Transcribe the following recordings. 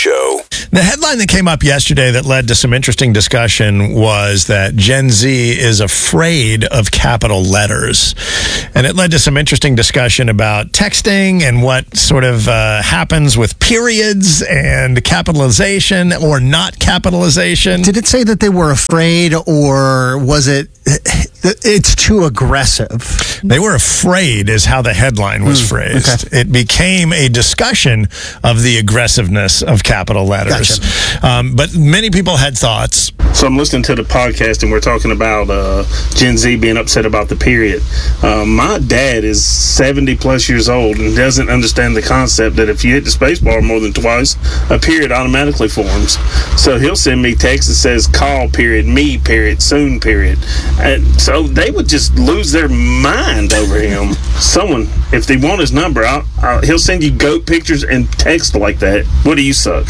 Show. The headline that came up yesterday that led to some interesting discussion was that Gen Z is afraid of capital letters. And it led to some interesting discussion about texting and what sort of happens with periods and capitalization or not capitalization. Did it say that they were afraid, or was it it's too aggressive? They were afraid is how the headline was phrased. Okay. It became a discussion of the aggressiveness of capital letters. Gotcha. But many people had thoughts. So I'm listening to the podcast and we're talking about Gen Z being upset about the period. My dad is 70 plus years old and doesn't understand the concept that if you hit the space bar more than twice, a period automatically forms. So he'll send me text that says call period, me period, soon period. And so they would just lose their mind over him. Someone, if they want his number, he'll send you goat pictures and text like that. What do you suck?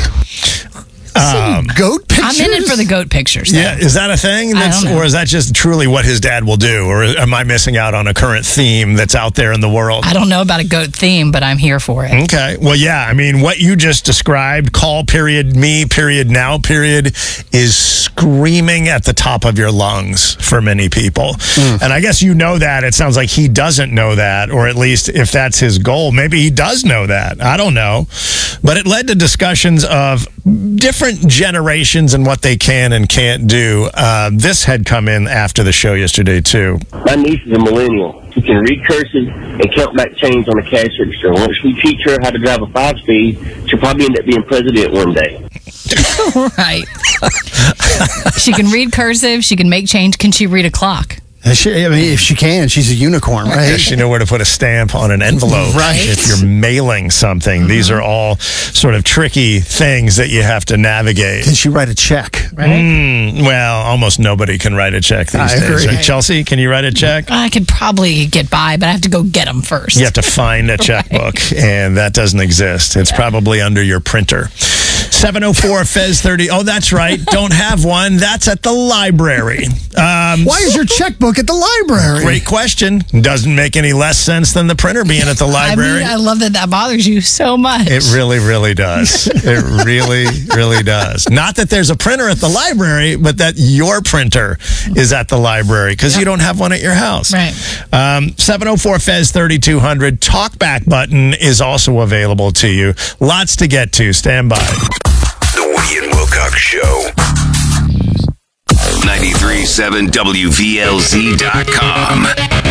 Goat pictures? I'm in it for the goat pictures. Yeah, is that a thing? Or is that just truly what his dad will do? Or am I missing out on a current theme that's out there in the world? I don't know about a goat theme, but I'm here for it. Okay. Well, yeah, I mean, what you just described, call period, me period, now period, is screaming at the top of your lungs for many people. And I guess you know that. It sounds like he doesn't know that, or at least if that's his goal, maybe he does know that. I don't know. But it led to discussions of different generations and what they can and can't do. This had come in after the show yesterday, too. My niece is a millennial. She can read cursive and count back change on a cash register. Once we teach her how to drive a 5-speed, she'll probably end up being president one day. Right. She can read cursive. She can make change. Can she read a clock? I mean, if she can, she's a unicorn, right? Does she know where to put a stamp on an envelope? Right. If you're mailing something. These are all sort of tricky things that you have to navigate. Can she write a check? Right. Well, almost nobody can write a check these days. Agree. Right? Chelsea, can you write a check? I could probably get by, but I have to go get them first. You have to find a checkbook, and that doesn't exist. It's probably under your printer. 704 Fez 30. Oh, that's right. Don't have one. That's at the library. Why is your checkbook at the library? Great question. Doesn't make any less sense than the printer being at the library. I mean, I love that bothers you so much. It really, really does. It really, really does. Not that there's a printer at the library, but that your printer is at the library because you don't have one at your house. Right. 704 Fez 3200. Talkback button is also available to you. Lots to get to. Stand by. The Woody and Wilcox Show. 93.7 WVLZ.com.